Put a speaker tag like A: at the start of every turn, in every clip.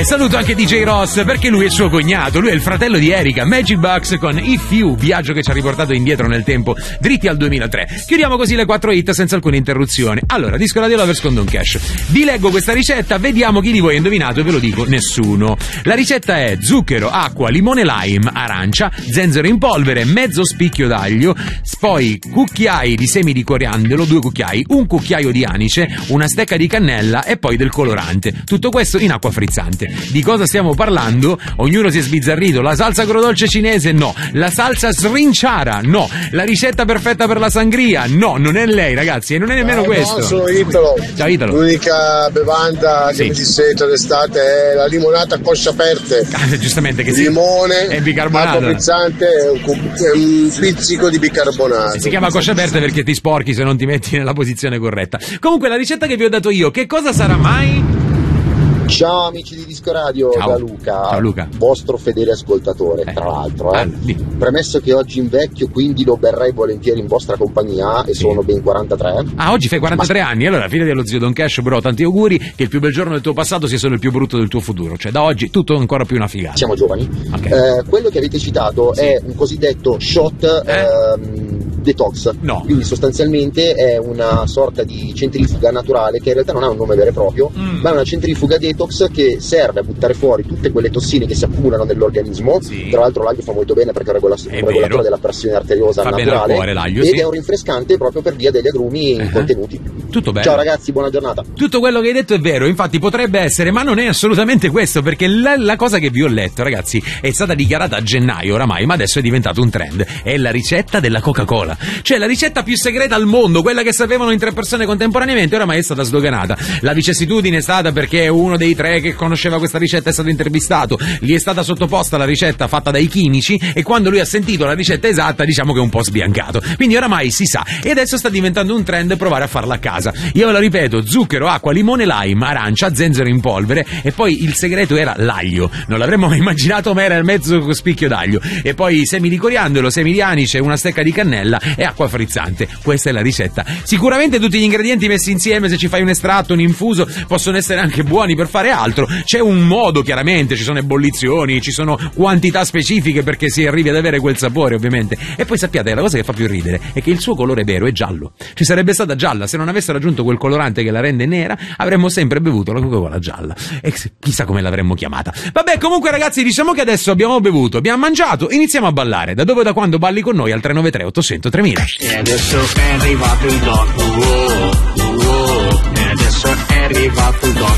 A: E saluto anche DJ Ross, perché lui è suo cognato, lui è il fratello di Erika, Magic Box con If You, viaggio che ci ha riportato indietro nel tempo, dritti al 2003. Chiudiamo così le 4 hit senza alcuna interruzione. Allora, Disco Radio Lovers con Don Cash. Vi leggo questa ricetta, vediamo chi di voi ha indovinato, e ve lo dico, nessuno. La ricetta è zucchero, acqua, limone lime, arancia, zenzero in polvere, mezzo spicchio d'aglio, poi cucchiai di semi di coriandolo, 2 cucchiai, un cucchiaio di anice, una stecca di cannella e poi del colorante. Tutto questo in acqua frizzante. Di cosa stiamo parlando? Ognuno si è sbizzarrito. La salsa agrodolce cinese? No. La salsa srinciara? No. La ricetta perfetta per la sangria? No, non è lei, ragazzi, e non è nemmeno questo.
B: No, sono Italo.
A: Ciao Italo.
B: L'unica bevanda che mi disseta d'estate è la limonata a cosce aperte.
A: Giustamente, che
B: limone
A: è bicarbonato.
B: Acqua frizzante e un pizzico di bicarbonato.
A: Si chiama cosce aperte perché ti sporchi se non ti metti nella posizione corretta. Comunque la ricetta che vi ho dato io, che cosa sarà mai?
C: Ciao amici di Disco Radio,
A: ciao.
C: Da Luca,
A: ciao Luca,
C: vostro fedele ascoltatore, tra l'altro. Premesso che oggi invecchio, quindi lo berrei volentieri in vostra compagnia, e sono ben 43.
A: Ah, oggi fai 43 anni, allora fine dello zio Don Cash, bro, tanti auguri, che il più bel giorno del tuo passato sia solo il più brutto del tuo futuro, cioè da oggi tutto ancora più una figata.
C: Siamo giovani.
A: Okay.
C: Quello che avete citato è un cosiddetto shot detox,
A: no.
C: Quindi sostanzialmente è una sorta di centrifuga naturale che in realtà non ha un nome vero e proprio, ma è una centrifuga detox che serve a buttare fuori tutte quelle tossine che si accumulano nell'organismo. Tra l'altro l'aglio fa molto bene perché è un regolatore della pressione arteriosa
A: fa
C: naturale,
A: bene al cuore, l'aglio,
C: ed è un rinfrescante proprio per via degli agrumi contenuti.
A: Tutto bene.
C: Ciao ragazzi, buona giornata.
A: Tutto quello che hai detto è vero, infatti potrebbe essere, ma non è assolutamente questo, perché la cosa che vi ho letto, ragazzi, è stata dichiarata a gennaio oramai, ma adesso è diventato un trend. È la ricetta della Coca-Cola, cioè la ricetta più segreta al mondo, quella che sapevano in 3 persone contemporaneamente, oramai è stata sdoganata. La vicissitudine è stata perché uno dei 3 che conosceva questa ricetta è stato intervistato, gli è stata sottoposta la ricetta fatta dai chimici, e quando lui ha sentito la ricetta esatta, diciamo che è un po' sbiancato. Quindi oramai si sa, e adesso sta diventando un trend provare a farla a casa. Io ve lo ripeto: zucchero, acqua, limone lime, arancia, zenzero in polvere, e poi il segreto era l'aglio. Non l'avremmo mai immaginato, ma era il mezzo spicchio d'aglio, e poi semi di coriandolo, semi di anice, una stecca di cannella e acqua frizzante. Questa è la ricetta. Sicuramente tutti gli ingredienti messi insieme, se ci fai un estratto, un infuso, possono essere anche buoni per fare altro. C'è un modo, chiaramente, ci sono ebollizioni, ci sono quantità specifiche perché si arrivi ad avere quel sapore, ovviamente. E poi sappiate, la cosa che fa più ridere è che il suo colore vero è giallo. Ci sarebbe stata gialla, se non avessero aggiunto quel colorante che la rende nera, avremmo sempre bevuto la Coca-Cola gialla, e chissà come l'avremmo chiamata. Vabbè, comunque ragazzi, diciamo che adesso abbiamo bevuto, abbiamo mangiato, iniziamo a ballare. Da dove e da quando balli con noi al 393 800 3000.
D: E adesso è arrivato il doc, e adesso è arrivato il doc.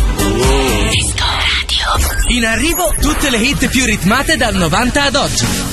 E: In arrivo tutte le hit più ritmate dal 90 ad oggi.